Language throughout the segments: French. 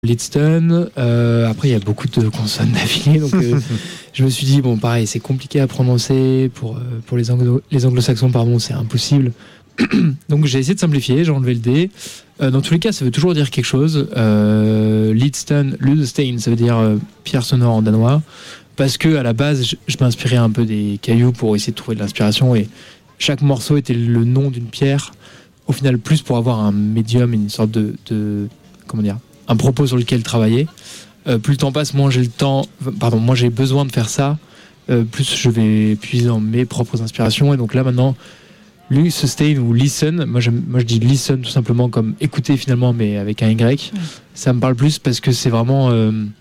Leadston. Après, il y a beaucoup de consonnes d'affilée, donc je me suis dit bon, pareil, c'est compliqué à prononcer pour les anglo-saxons, pardon, c'est impossible. Donc j'ai essayé de simplifier, j'ai enlevé le D. Dans tous les cas, ça veut toujours dire quelque chose. Leadston, Ludstein, ça veut dire pierre sonore en danois. Parce que à la base, je m'inspirais un peu des cailloux pour essayer de trouver de l'inspiration, et chaque morceau était le nom d'une pierre. Au final, plus pour avoir un médium, une sorte de comment dire, un propos sur lequel travailler. Plus le temps passe, moins j'ai besoin de faire ça. Plus je vais puiser dans mes propres inspirations. Et donc là maintenant, sustain ou listen, moi je dis listen tout simplement comme écouter finalement, mais avec un Y. Ça me parle plus parce que c'est vraiment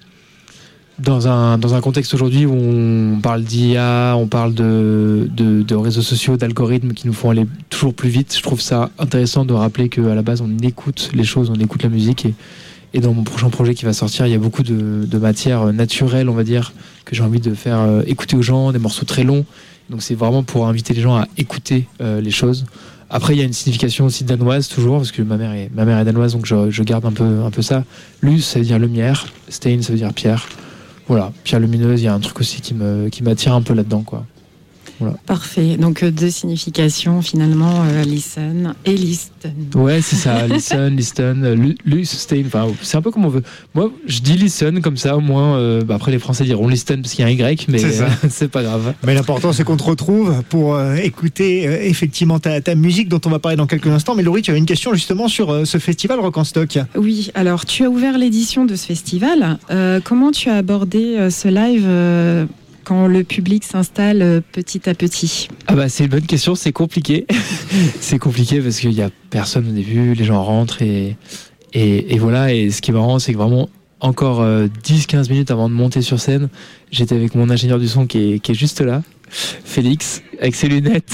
dans un contexte aujourd'hui où on parle d'IA, on parle de réseaux sociaux, d'algorithmes qui nous font aller toujours plus vite. Je trouve ça intéressant de rappeler qu'à la base on écoute les choses, on écoute la musique, et dans mon prochain projet qui va sortir, il y a beaucoup de matière naturelle, on va dire, que j'ai envie de faire écouter aux gens, des morceaux très longs. Donc c'est vraiment pour inviter les gens à écouter les choses. Après, il y a une signification aussi danoise toujours, parce que ma mère est danoise, donc je garde un peu ça. Luz, ça veut dire lumière. Stein, ça veut dire pierre. Voilà, pierre lumineuse, il y a un truc aussi qui m'attire un peu là-dedans, quoi. Voilà. Parfait. Donc deux significations finalement, listen et listen. Ouais, c'est ça, listen, sustain. Enfin, c'est un peu comme on veut. Moi, je dis listen comme ça, au moins. Après, les Français diront listen parce qu'il y a un Y, mais c'est pas grave. Mais l'important, c'est qu'on te retrouve pour écouter effectivement ta musique dont on va parler dans quelques instants. Mais Laurie, tu avais une question justement sur ce festival Rock en Stock. Oui. Alors, tu as ouvert l'édition de ce festival. Comment tu as abordé ce live quand le public s'installe petit à petit? C'est une bonne question, c'est compliqué. C'est compliqué parce qu'il n'y a personne au début, les gens rentrent et voilà. Et ce qui est marrant, c'est que vraiment, encore 10-15 minutes avant de monter sur scène, j'étais avec mon ingénieur du son qui est juste là, Félix, avec ses lunettes.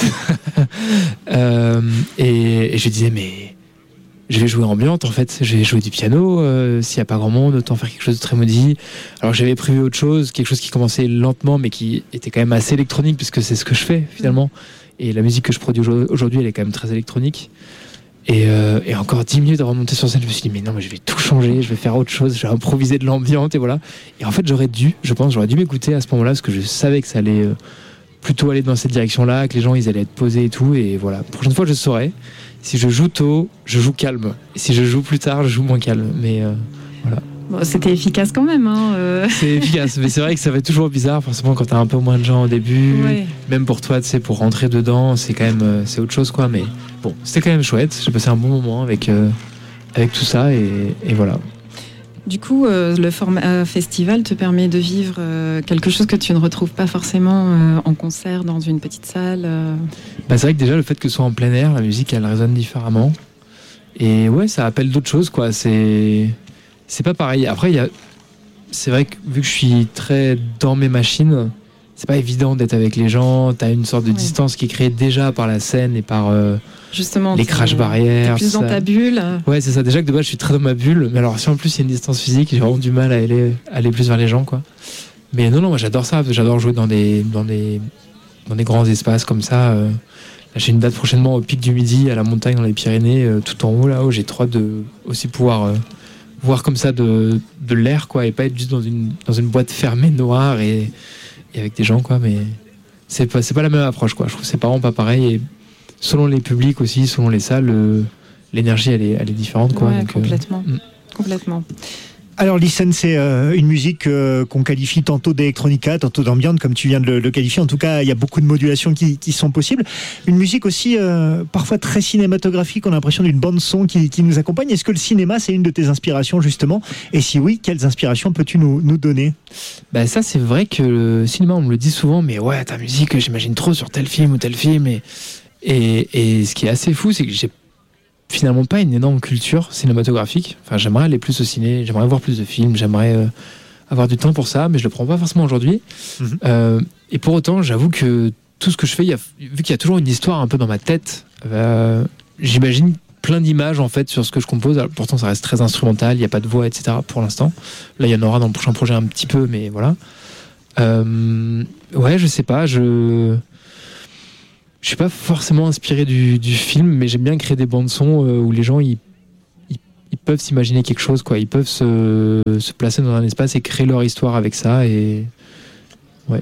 Et je lui disais, mais je vais jouer ambiante en fait, je vais jouer du piano, s'il n'y a pas grand monde, autant faire quelque chose de très maudit. Alors j'avais prévu autre chose, quelque chose qui commençait lentement mais qui était quand même assez électronique, puisque c'est ce que je fais finalement, et la musique que je produis aujourd'hui elle est quand même très électronique. Et encore 10 minutes avant de monter sur scène, je me suis dit mais non, mais je vais tout changer, je vais faire autre chose, je vais improviser de l'ambiance, et voilà. Et en fait j'aurais dû m'écouter à ce moment-là, parce que je savais que ça allait plutôt aller dans cette direction-là, que les gens ils allaient être posés et tout, et voilà. Prochaine fois je saurai. Si je joue tôt, je joue calme. Et si je joue plus tard, je joue moins calme. Mais voilà. Bon, c'était efficace quand même. C'est efficace, mais c'est vrai que ça fait toujours bizarre, forcément, quand t'as un peu moins de gens au début. Ouais. Même pour toi, tu sais, pour rentrer dedans, c'est quand même c'est autre chose, quoi. Mais bon, c'était quand même chouette. J'ai passé un bon moment avec tout ça, et voilà. Du coup, le format festival te permet de vivre quelque chose que tu ne retrouves pas forcément en concert dans une petite salle. C'est vrai que déjà, le fait que ce soit en plein air, la musique, elle résonne différemment. Et ouais, ça appelle d'autres choses, quoi. C'est pas pareil. Après, c'est vrai que vu que je suis très dans mes machines, c'est pas évident d'être avec les gens. T'as une sorte de distance qui est créée déjà par la scène et par justement les crash barrières. T'es plus dans ta bulle. Ouais, c'est ça. Déjà que de base, je suis très dans ma bulle. Mais alors, si en plus il y a une distance physique, j'ai vraiment du mal à aller plus vers les gens, quoi. Mais non, moi j'adore ça. J'adore jouer dans des grands espaces comme ça. Là, j'ai une date prochainement au Pic du Midi, à la montagne dans les Pyrénées, tout en haut, là où j'ai trop hâte de aussi pouvoir voir comme ça de l'air, quoi, et pas être juste dans une boîte fermée noire et avec des gens, quoi. Mais c'est pas la même approche, quoi. Je trouve que c'est vraiment pas pareil, et selon les publics aussi, selon les salles, l'énergie elle est différente, quoi. Ouais, donc, complètement. Alors Listen, c'est une musique qu'on qualifie tantôt d'électronica, tantôt d'ambiance, comme tu viens de le qualifier. En tout cas, il y a beaucoup de modulations qui sont possibles. Une musique aussi parfois très cinématographique, on a l'impression d'une bande-son qui nous accompagne. Est-ce que le cinéma, c'est une de tes inspirations, justement? Et si oui, quelles inspirations peux-tu nous donner? Ça, c'est vrai que le cinéma, on me le dit souvent, mais ouais, ta musique, j'imagine trop sur tel film ou tel film. Et ce qui est assez fou, c'est que j'ai finalement pas une énorme culture cinématographique. Enfin, j'aimerais aller plus au ciné, j'aimerais voir plus de films, j'aimerais avoir du temps pour ça, mais je le prends pas forcément aujourd'hui. Et pour autant, j'avoue que tout ce que je fais, vu qu'il y a toujours une histoire un peu dans ma tête, j'imagine plein d'images en fait sur ce que je compose. Alors, pourtant, ça reste très instrumental, il n'y a pas de voix, etc. pour l'instant. Là, il y en aura dans le prochain projet un petit peu, mais voilà. Ouais, je sais pas, je suis pas forcément inspiré du film, mais j'aime bien créer des bandes son où les gens ils peuvent s'imaginer quelque chose, quoi. Ils peuvent se placer dans un espace et créer leur histoire avec ça. Et ouais.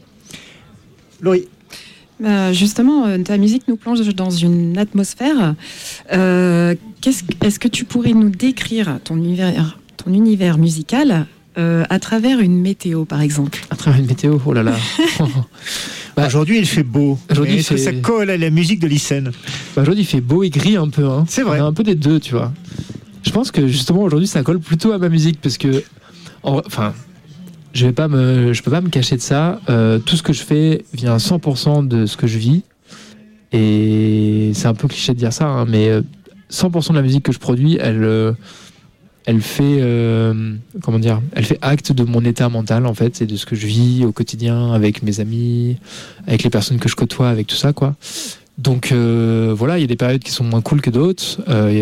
Laurie. Justement, ta musique nous plonge dans une atmosphère. Est-ce que tu pourrais nous décrire ton univers musical à travers une météo, par exemple? À travers une météo, oh là là. Aujourd'hui, il fait beau. Est-ce que ça colle à la musique de Listen? Aujourd'hui, il fait beau et gris un peu. Hein. C'est vrai. On a un peu des deux, tu vois. Je pense que justement, aujourd'hui, ça colle plutôt à ma musique parce que, je peux pas me cacher de ça. Tout ce que je fais vient 100% de ce que je vis. Et c'est un peu cliché de dire ça, hein, mais 100% de la musique que je produis, elle fait acte de mon état mental, en fait, et de ce que je vis au quotidien avec mes amis, avec les personnes que je côtoie, avec tout ça, quoi. Donc voilà, il y a des périodes qui sont moins cool que d'autres.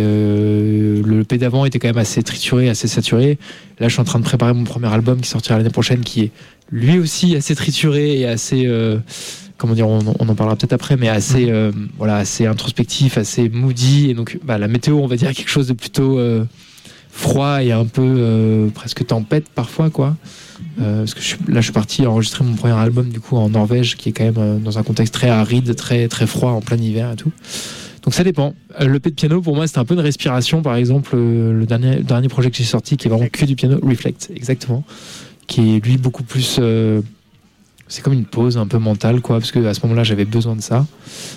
Le EP d'avant était quand même assez trituré, assez saturé. Là, je suis en train de préparer mon premier album qui sortira l'année prochaine, qui est lui aussi assez trituré et assez, on en parlera peut-être après, mais assez, assez introspectif, assez moody. Et donc, la météo, on va dire quelque chose de plutôt froid et un peu presque tempête parfois, quoi. Parce que je suis parti enregistrer mon premier album du coup en Norvège, qui est quand même dans un contexte très aride, très très froid, en plein hiver et tout. Donc ça dépend. L'EP de piano pour moi c'était un peu une respiration. Par exemple, le dernier projet que j'ai sorti, qui est vraiment que du piano, Reflect, exactement, qui est lui beaucoup plus c'est comme une pause un peu mentale, quoi, parce que à ce moment-là j'avais besoin de ça.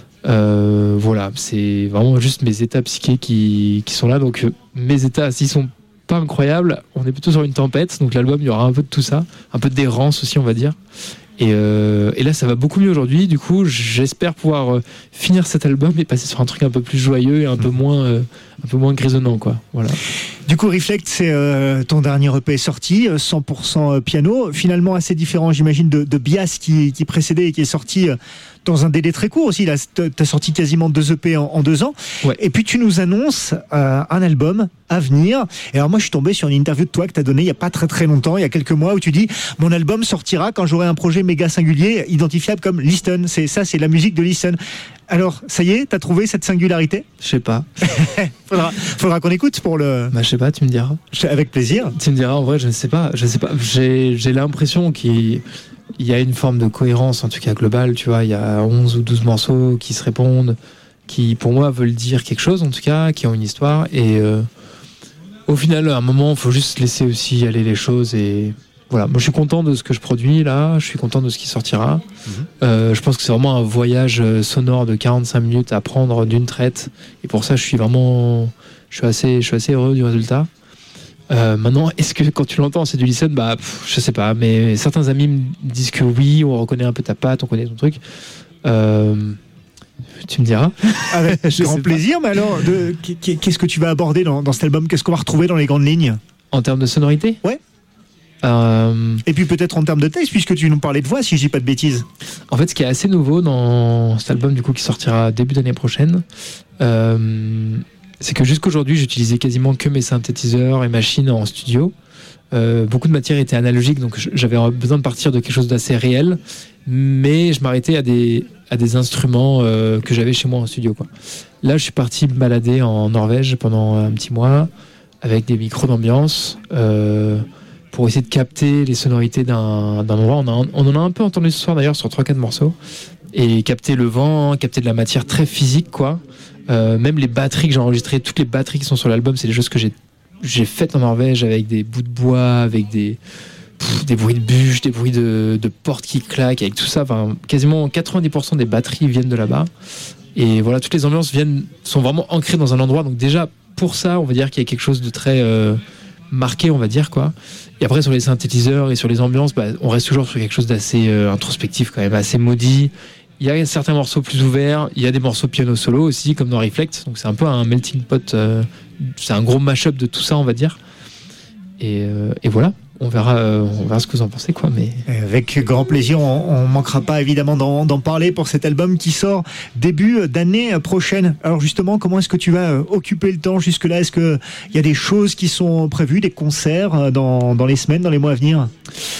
Voilà, c'est vraiment juste mes états psychiques qui sont là. Donc mes états, s'ils sont pas incroyables, on est plutôt sur une tempête. Donc l'album, il y aura un peu de tout ça, un peu d'errance aussi, on va dire. Et là, ça va beaucoup mieux aujourd'hui. Du coup, j'espère pouvoir finir cet album et passer sur un truc un peu plus joyeux et un peu moins grisonnant, quoi. Voilà. Du coup, Reflect, c'est ton dernier EP sorti, 100% piano. Finalement, assez différent, j'imagine, de Bias qui précédait et qui est sorti dans un délai très court aussi. Là, t'as sorti quasiment 2 EP en 2 ans. Ouais. Et puis, tu nous annonces un album à venir. Et alors, moi, je suis tombé sur une interview de toi que t'as donnée il n'y a pas très très longtemps, il y a quelques mois, où tu dis « Mon album sortira quand j'aurai un projet méga singulier, identifiable comme Listen ». C'est la musique de Listen. Alors, ça y est, t'as trouvé cette singularité? Je sais pas. Faudra qu'on écoute pour le... Je sais pas, tu me diras. Avec plaisir. Tu me diras, en vrai, je ne sais pas. J'ai l'impression qu'il y a une forme de cohérence, en tout cas globale, tu vois. Il y a 11 ou 12 morceaux qui se répondent, qui, pour moi, veulent dire quelque chose, en tout cas, qui ont une histoire. Et au final, à un moment, il faut juste laisser aussi aller les choses et... Voilà, moi je suis content de ce que je produis là, je suis content de ce qui sortira. Je pense que c'est vraiment un voyage sonore de 45 minutes à prendre d'une traite. Et pour ça, je suis assez heureux du résultat. Maintenant, est-ce que quand tu l'entends, c'est du Listen? Je sais pas, mais certains amis me disent que oui, on reconnaît un peu ta patte, on connaît ton truc. Tu me diras. Avec grand plaisir, mais alors, qu'est-ce que tu vas aborder dans cet album? Qu'est-ce qu'on va retrouver dans les grandes lignes? En termes de sonorité? Ouais. Et puis peut-être en termes de texte, puisque tu nous parlais de voix, si je dis pas de bêtises. En fait, ce qui est assez nouveau dans cet album, du coup, qui sortira début d'année prochaine, c'est que jusqu'aujourd'hui, j'utilisais quasiment que mes synthétiseurs et machines en studio. Beaucoup de matière était analogique, donc j'avais besoin de partir de quelque chose d'assez réel, mais je m'arrêtais à des instruments que j'avais chez moi en studio, quoi. Là, je suis parti me balader en Norvège pendant un petit mois avec des micros d'ambiance. Pour essayer de capter les sonorités d'un endroit. On en a un peu entendu ce soir d'ailleurs sur 3-4 morceaux. Et capter le vent, capter de la matière très physique, quoi. Même les batteries que j'ai enregistrées, toutes les batteries qui sont sur l'album, c'est des choses que j'ai faites en Norvège avec des bouts de bois, avec des bruits de bûches, des bruits de portes qui claquent, avec tout ça. Enfin, quasiment 90% des batteries viennent de là-bas. Et voilà, toutes les ambiances sont vraiment ancrées dans un endroit. Donc déjà, pour ça, on va dire qu'il y a quelque chose de très marqué, on va dire, quoi. Et après, sur les synthétiseurs et sur les ambiances, on reste toujours sur quelque chose d'assez introspectif, quand même, assez maudit. Il y a certains morceaux plus ouverts, il y a des morceaux piano solo aussi, comme dans Reflect. Donc c'est un peu un melting pot, c'est un gros mash-up de tout ça, on va dire. Et voilà. On verra ce que vous en pensez, quoi. Mais avec grand plaisir, on manquera pas évidemment d'en parler pour cet album qui sort début d'année prochaine. Alors justement, comment est-ce que tu vas occuper le temps jusque-là? Est-ce que il y a des choses qui sont prévues, des concerts dans les semaines, dans les mois à venir?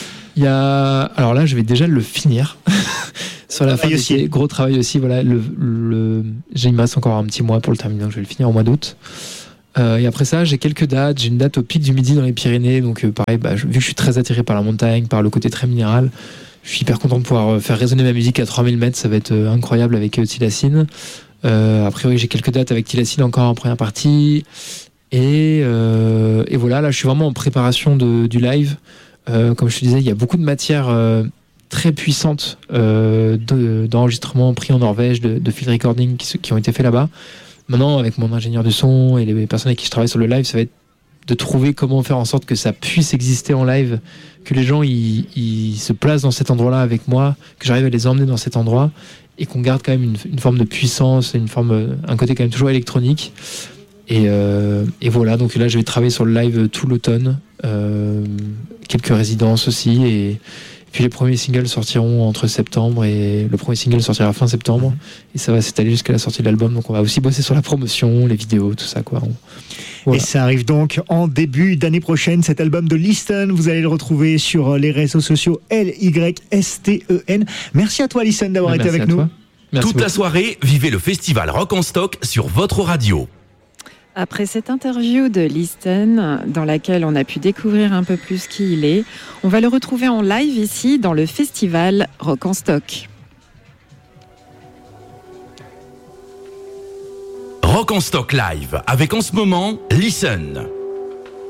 Alors là, je vais déjà le finir. Sur la fin d'été, gros travail aussi. Voilà, il me reste encore un petit mois pour le terminer, donc je vais le finir au mois d'août. Et après ça, j'ai quelques dates. J'ai une date au Pic du Midi dans les Pyrénées. Donc pareil, vu que je suis très attiré par la montagne, par le côté très minéral, je suis hyper content de pouvoir faire résonner ma musique à 3000 mètres. Ça va être incroyable avec Tilacine. A priori, j'ai quelques dates avec Tilacine encore en première partie. Et voilà, là, je suis vraiment en préparation du live. Comme je te disais, il y a beaucoup de matière très puissante d'enregistrements pris en Norvège, de field recording qui ont été faits là-bas. Maintenant, avec mon ingénieur du son et les personnes avec qui je travaille sur le live, ça va être de trouver comment faire en sorte que ça puisse exister en live, que les gens ils se placent dans cet endroit-là avec moi, que j'arrive à les emmener dans cet endroit et qu'on garde quand même une forme de puissance, un côté quand même toujours électronique. Et voilà, donc là je vais travailler sur le live tout l'automne, quelques résidences aussi, et puis les premiers singles sortiront entre septembre, et le premier single sortira fin septembre, et ça va s'étaler jusqu'à la sortie de l'album. Donc on va aussi bosser sur la promotion, les vidéos, tout ça quoi. Voilà. Et ça arrive donc en début d'année prochaine, cet album de Listen. Vous allez le retrouver sur les réseaux sociaux LYSTEN. Merci à toi Listen d'avoir été avec nous. Toute la soirée, vivez le festival Rock en Stock sur votre radio. Après cette interview de Listen, dans laquelle on a pu découvrir un peu plus qui il est, on va le retrouver en live ici dans le festival Rock en Stock. Rock en Stock live avec en ce moment Listen.